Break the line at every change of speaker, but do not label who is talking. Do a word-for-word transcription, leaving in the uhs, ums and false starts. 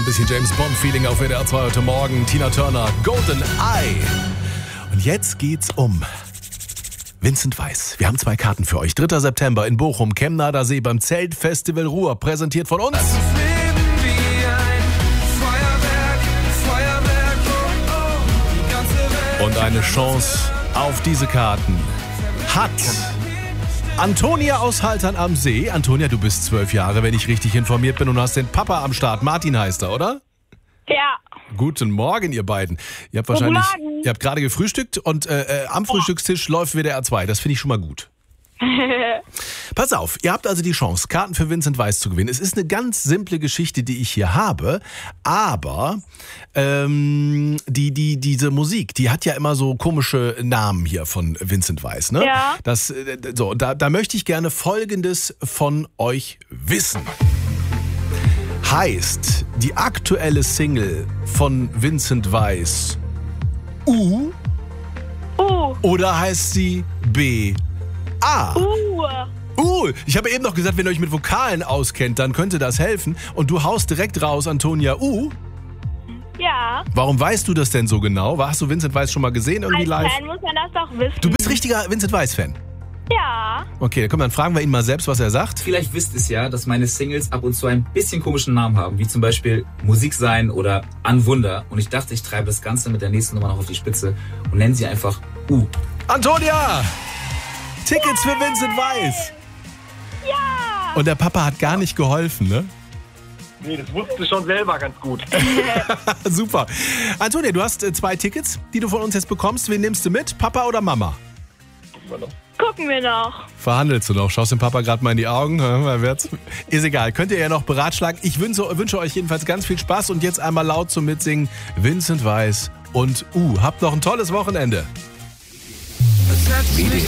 bisschen James Bond-Feeling auf W D R zwei heute Morgen. Tina Turner, Golden Eye. Und jetzt geht's um Vincent Weiss. Wir haben zwei Karten für euch. dritter September in Bochum, Chemnader See beim Zeltfestival Ruhr. Präsentiert von uns. Und eine Chance auf diese Karten hat Antonia aus Haltern am See. Antonia, du bist zwölf Jahre, wenn ich richtig informiert bin, und hast den Papa am Start. Martin heißt er, oder?
Ja.
Guten Morgen, ihr beiden. Ihr habt wahrscheinlich, ihr habt gerade gefrühstückt und äh, äh, am Frühstückstisch läuft W D R zwei. Das finde ich schon mal gut. Pass auf, ihr habt also die Chance, Karten für Vincent Weiss zu gewinnen. Es ist eine ganz simple Geschichte, die ich hier habe, aber ähm, die, die, diese Musik, die hat ja immer so komische Namen hier von Vincent Weiss, ne?
Ja.
Das, äh, so, da, da möchte ich gerne Folgendes von euch wissen. Heißt die aktuelle Single von Vincent Weiss U?
Uh.
Oder heißt sie B? A.
Uh.
Uh, ich habe eben noch gesagt, wenn ihr euch mit Vokalen auskennt, dann könnte das helfen. Und du haust direkt raus, Antonia, U.
Ja.
Warum weißt du das denn so genau? Hast du Vincent Weiss schon mal gesehen irgendwie
Als
live?
Fan muss man das doch wissen.
Du bist richtiger Vincent Weiss-Fan.
Ja.
Okay, komm, dann fragen wir ihn mal selbst, was er sagt.
Vielleicht wisst ihr es ja, dass meine Singles ab und zu ein bisschen komischen Namen haben, wie zum Beispiel Musik sein oder An Wunder. Und ich dachte, ich treibe das Ganze mit der nächsten Nummer noch auf die Spitze und nenne sie einfach U.
Antonia! Tickets für Vincent Weiss!
Ja.
Und der Papa hat gar nicht geholfen, ne?
Nee, das wusste ich schon selber ganz gut.
Super. Antonia, du hast äh, zwei Tickets, die du von uns jetzt bekommst. Wen nimmst du mit? Papa oder Mama?
Gucken wir noch.
Verhandelst du noch? Schaust dem Papa gerade mal in die Augen? Wer wird's? Ist egal. Könnt ihr ja noch beratschlagen. Ich wünsche, wünsche euch jedenfalls ganz viel Spaß und jetzt einmal laut zum Mitsingen. Vincent Weiss und U. Habt noch ein tolles Wochenende.